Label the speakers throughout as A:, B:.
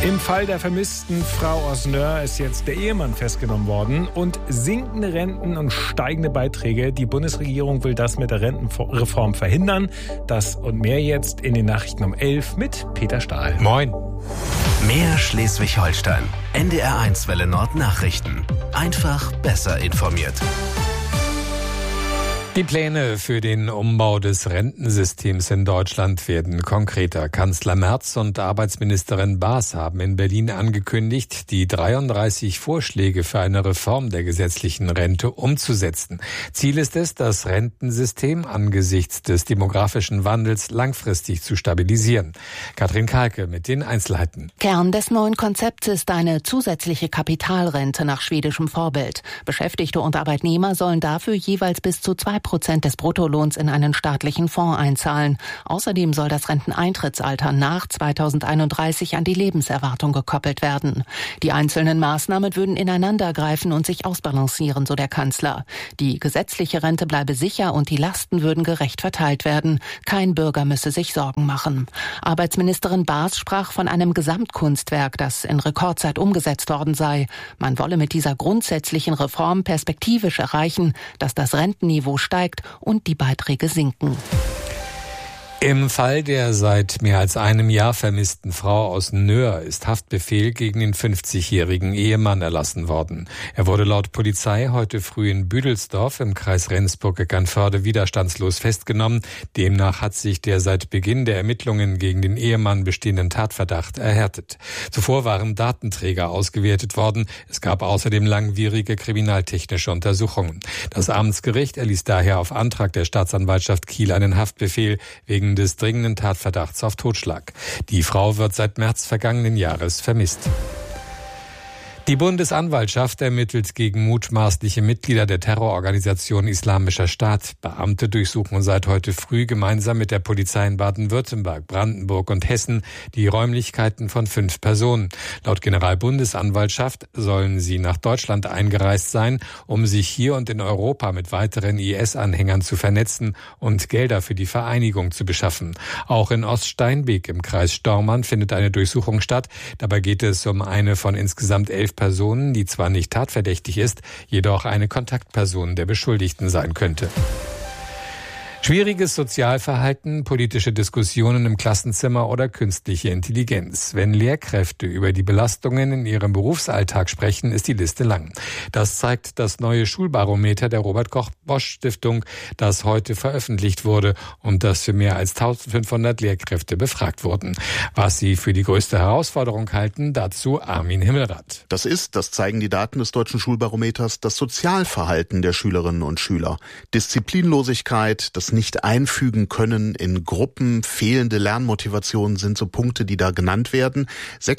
A: Im Fall der vermissten Frau aus Nöhr ist jetzt der Ehemann festgenommen worden. Und sinkende Renten und steigende Beiträge. Die Bundesregierung will das mit der Rentenreform verhindern. Das und mehr jetzt in den Nachrichten um 11 mit Peter Stahl.
B: Moin.
C: Mehr Schleswig-Holstein. NDR1 Welle Nord Nachrichten. Einfach besser informiert.
B: Die Pläne für den Umbau des Rentensystems in Deutschland werden konkreter. Kanzler Merz und Arbeitsministerin Baas haben in Berlin angekündigt, die 33 Vorschläge für eine Reform der gesetzlichen Rente umzusetzen. Ziel ist es, das Rentensystem angesichts des demografischen Wandels langfristig zu stabilisieren. Katrin Kalke mit den Einzelheiten.
D: Kern des neuen Konzepts ist eine zusätzliche Kapitalrente nach schwedischem Vorbild. Beschäftigte und Arbeitnehmer sollen dafür jeweils bis zu 2% des Bruttolohns in einen staatlichen Fonds einzahlen. Außerdem soll das Renteneintrittsalter nach 2031 an die Lebenserwartung gekoppelt werden. Die einzelnen Maßnahmen würden ineinandergreifen und sich ausbalancieren, so der Kanzler. Die gesetzliche Rente bleibe sicher und die Lasten würden gerecht verteilt werden. Kein Bürger müsse sich Sorgen machen. Arbeitsministerin Baas sprach von einem Gesamtkunstwerk, das in Rekordzeit umgesetzt worden sei. Man wolle mit dieser grundsätzlichen Reform perspektivisch erreichen, dass das Rentenniveau steigt und die Beiträge sinken.
B: Im Fall der seit mehr als einem Jahr vermissten Frau aus Nöhr ist Haftbefehl gegen den 50-jährigen Ehemann erlassen worden. Er wurde laut Polizei heute früh in Büdelsdorf im Kreis Rendsburg-Eckernförde widerstandslos festgenommen. Demnach hat sich der seit Beginn der Ermittlungen gegen den Ehemann bestehenden Tatverdacht erhärtet. Zuvor waren Datenträger ausgewertet worden. Es gab außerdem langwierige kriminaltechnische Untersuchungen. Das Amtsgericht erließ daher auf Antrag der Staatsanwaltschaft Kiel einen Haftbefehl wegen des dringenden Tatverdachts auf Totschlag. Die Frau wird seit März vergangenen Jahres vermisst. Die Bundesanwaltschaft ermittelt gegen mutmaßliche Mitglieder der Terrororganisation Islamischer Staat. Beamte durchsuchen seit heute früh gemeinsam mit der Polizei in Baden-Württemberg, Brandenburg und Hessen die Räumlichkeiten von 5 Personen. Laut Generalbundesanwaltschaft sollen sie nach Deutschland eingereist sein, um sich hier und in Europa mit weiteren IS-Anhängern zu vernetzen und Gelder für die Vereinigung zu beschaffen. Auch in Oststeinbeek im Kreis Stormann findet eine Durchsuchung statt. Dabei geht es um eine von insgesamt 11 Personen, die zwar nicht tatverdächtig ist, jedoch eine Kontaktperson der Beschuldigten sein könnte. Schwieriges Sozialverhalten, politische Diskussionen im Klassenzimmer oder künstliche Intelligenz. Wenn Lehrkräfte über die Belastungen in ihrem Berufsalltag sprechen, ist die Liste lang. Das zeigt das neue Schulbarometer der Robert-Koch-Bosch-Stiftung, das heute veröffentlicht wurde und das für mehr als 1500 Lehrkräfte befragt wurden. Was sie für die größte Herausforderung halten, dazu Armin Himmelrath.
E: Das zeigen die Daten des deutschen Schulbarometers, das Sozialverhalten der Schülerinnen und Schüler. Disziplinlosigkeit, das Nicht-Einfügen können in Gruppen, fehlende Lernmotivation sind so Punkte, die da genannt werden.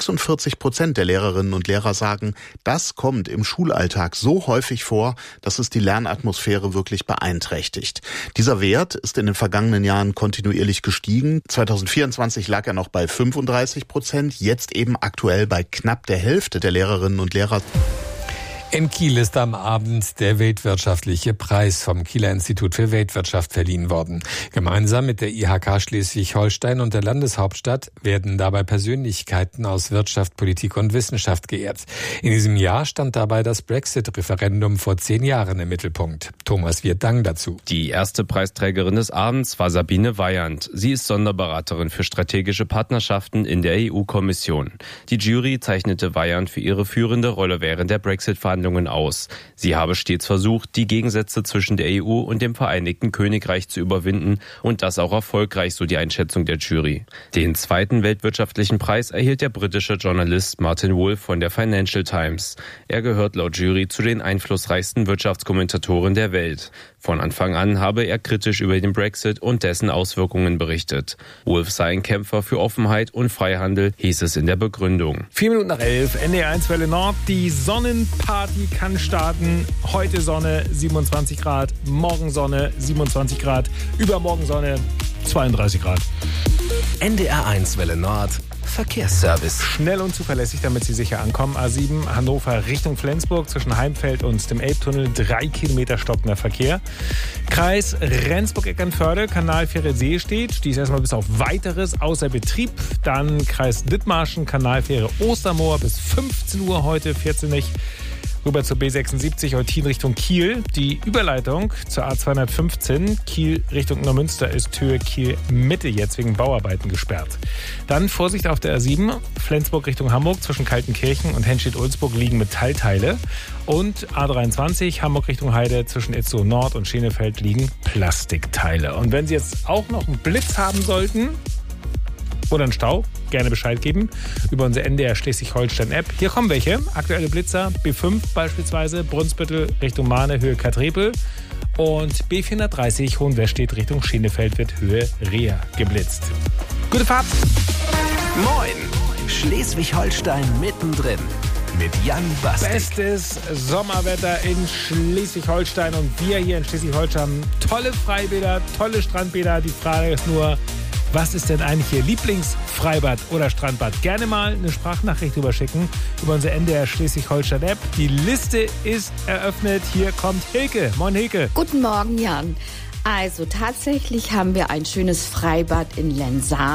E: 46% der Lehrerinnen und Lehrer sagen, das kommt im Schulalltag so häufig vor, dass es die Lernatmosphäre wirklich beeinträchtigt. Dieser Wert ist in den vergangenen Jahren kontinuierlich gestiegen. 2024 lag er noch bei 35%, jetzt eben aktuell bei knapp der Hälfte der Lehrerinnen und Lehrer.
B: In Kiel ist am Abend der Weltwirtschaftliche Preis vom Kieler Institut für Weltwirtschaft verliehen worden. Gemeinsam mit der IHK Schleswig-Holstein und der Landeshauptstadt werden dabei Persönlichkeiten aus Wirtschaft, Politik und Wissenschaft geehrt. In diesem Jahr stand dabei das Brexit-Referendum vor 10 Jahren im Mittelpunkt. Thomas Wirtang dazu.
F: Die erste Preisträgerin des Abends war Sabine Weyand. Sie ist Sonderberaterin für strategische Partnerschaften in der EU-Kommission. Die Jury zeichnete Weyand für ihre führende Rolle während der Brexit-Verhandlungen aus. Sie habe stets versucht, die Gegensätze zwischen der EU und dem Vereinigten Königreich zu überwinden und das auch erfolgreich, so die Einschätzung der Jury. Den zweiten weltwirtschaftlichen Preis erhielt der britische Journalist Martin Wolf von der Financial Times. Er gehört laut Jury zu den einflussreichsten Wirtschaftskommentatoren der Welt. Von Anfang an habe er kritisch über den Brexit und dessen Auswirkungen berichtet. Wolf sei ein Kämpfer für Offenheit und Freihandel, hieß es in der Begründung.
A: 11:04, NDR1 Welle Nord. Die Sonnenparty kann starten. Heute Sonne, 27 Grad. Morgen Sonne, 27 Grad. Übermorgen Sonne, 32 Grad.
C: NDR1 Welle Nord. Verkehrsservice.
A: Schnell und zuverlässig, damit Sie sicher ankommen. A7 Hannover Richtung Flensburg zwischen Heimfeld und dem Elbtunnel 3 Kilometer stockender Verkehr. Kreis Rendsburg-Eckernförde, Kanalfähre Seestedt, die ist erstmal bis auf Weiteres außer Betrieb. Dann Kreis Dithmarschen, Kanalfähre Ostermoor bis 15 Uhr heute, 14 nicht. Rüber zur B76 Eutin Richtung Kiel. Die Überleitung zur A215 Kiel Richtung Neumünster ist Höhe Kiel Mitte jetzt wegen Bauarbeiten gesperrt. Dann Vorsicht auf der A7 Flensburg Richtung Hamburg zwischen Kaltenkirchen und Henstedt-Ulzburg liegen Metallteile. Und A23 Hamburg Richtung Heide zwischen Itzehoe Nord und Schenefeld liegen Plastikteile. Und wenn Sie jetzt auch noch einen Blitz haben sollten oder einen Stau, gerne Bescheid geben über unsere NDR Schleswig-Holstein-App. Hier kommen welche. Aktuelle Blitzer, B5 beispielsweise, Brunsbüttel Richtung Mahne, Höhe Katrepel. Und B430 Hohenwestedt Richtung Schenefeld wird Höhe Reher geblitzt. Gute Fahrt!
C: Moin! Schleswig-Holstein mittendrin. Mit Jan Bastik.
A: Bestes Sommerwetter in Schleswig-Holstein. Und wir hier in Schleswig-Holstein haben tolle Freibäder, tolle Strandbäder. Die Frage ist nur, was ist denn eigentlich Ihr Lieblingsfreibad oder Strandbad? Gerne mal eine Sprachnachricht rüberschicken über unsere NDR Schleswig-Holstein-App. Die Liste ist eröffnet. Hier kommt Hilke. Moin Hilke.
G: Guten Morgen, Jan. Also tatsächlich haben wir ein schönes Freibad in Lensahn.